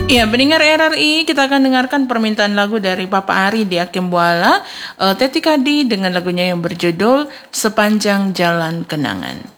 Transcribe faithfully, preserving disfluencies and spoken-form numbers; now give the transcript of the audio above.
Iya, pendengar R R I, kita akan dengarkan permintaan lagu dari Papa Ari di Akim Buala, uh, Teti Kadi dengan lagunya yang berjudul Sepanjang Jalan Kenangan.